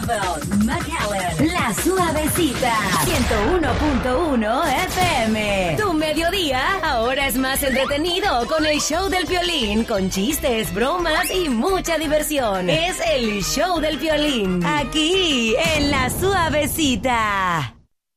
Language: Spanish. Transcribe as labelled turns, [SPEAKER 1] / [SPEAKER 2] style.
[SPEAKER 1] Bethel, McAllen, La Suavecita, 101.1 FM. Tu mediodía ahora es más entretenido con el show del Piolín, con chistes, bromas y mucha diversión. Es el show del Piolín, aquí en La Suavecita.